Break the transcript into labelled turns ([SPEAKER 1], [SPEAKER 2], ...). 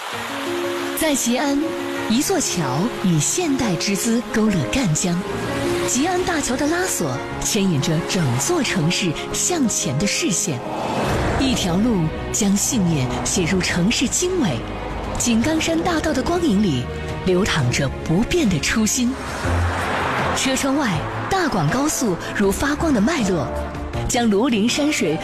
[SPEAKER 1] 在吉安，一座桥以现代之姿勾勒赣江。吉安大桥的拉索牵引着整座城市向前的视线，一条路将信念写入城市经纬。井冈山大道的光影里，流淌着不变的初心。车窗外，大广高速如发光的脉络，将庐陵山水